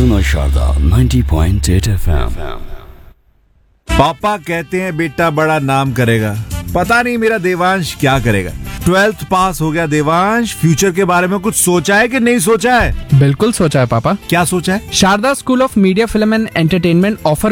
सुनो शारदा 90.8 FM। पापा कहते हैं बेटा बड़ा नाम करेगा, पता नहीं मेरा देवांश क्या करेगा। 12th पास हो गया देवांश, फ्यूचर के बारे में कुछ सोचा है कि नहीं सोचा है? बिल्कुल सोचा है पापा। क्या सोचा है? Sharda school of media film and entertainment offer